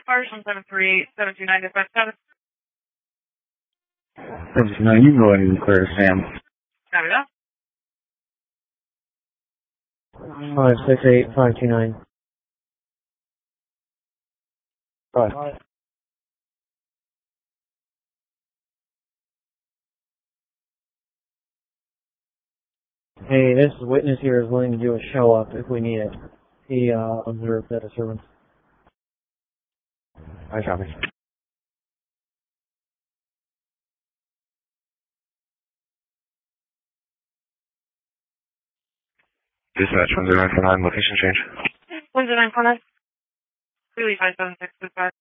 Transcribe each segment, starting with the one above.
Cars 1738729 dispatch status. 729, you can go ahead and clear Sam. Copy that. 568529. Right. Hey, this witness here is willing to do a show up if we need it. He observed that disturbance. I copy. Dispatch 10949, location change. 10949. Clearly 576 dispatch.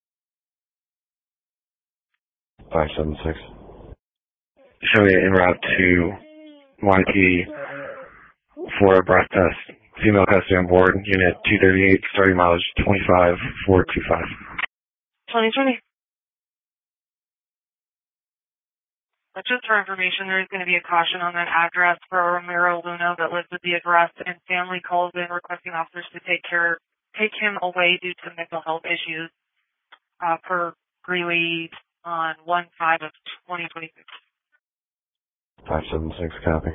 576. Show me en route to YP for a breath test. Female custody on board, unit 238, starting mileage 25425. 2020. But just for information, there is going to be a caution on that address for Ramiro Luna that lives at the address, and family calls in requesting officers to take him away due to mental health issues per Greeley on 1/5 of 2026. 576, copy.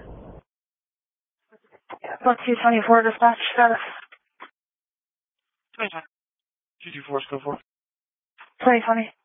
224 dispatch status. 2020. 224, scope 4. 2020.